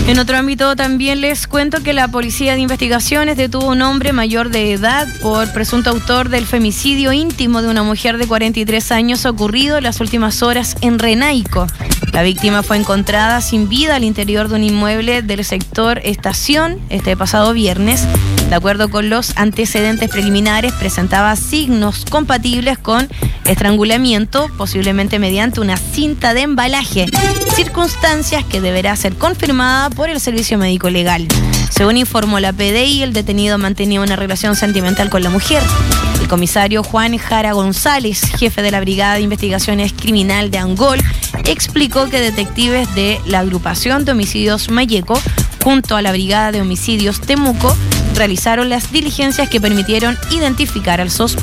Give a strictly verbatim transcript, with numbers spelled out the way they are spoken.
En otro ámbito también les cuento que la Policía de Investigaciones detuvo a un hombre mayor de edad por presunto autor del femicidio íntimo de una mujer de cuarenta y tres años ocurrido en las últimas horas en Renaico. La víctima fue encontrada sin vida al interior de un inmueble del sector Estación este pasado viernes. De acuerdo con los antecedentes preliminares, presentaba signos compatibles con estrangulamiento, posiblemente mediante una cinta de embalaje, circunstancias que deberá ser confirmada por el Servicio Médico Legal. Según informó la P D I, el detenido mantenía una relación sentimental con la mujer. El comisario Juan Jara González, jefe de la Brigada de Investigaciones Criminal de Angol, explicó que detectives de la agrupación de homicidios Mayeco, junto a la Brigada de Homicidios Temuco, realizaron las diligencias que permitieron identificar al sospechoso.